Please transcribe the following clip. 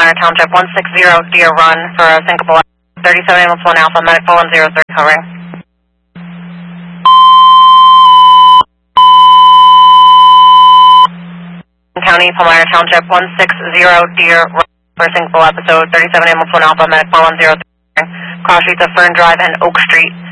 Palmyra Township, 160 Deer Run for a syncopal 37 ambulance 1 Alpha, medic 4103 covering. County, Palmyra Township, 160 Deer Run for a syncopal episode, 37 ambulance 1 Alpha, medic 4103 covering. Cross streets of Fern Drive and Oak Street.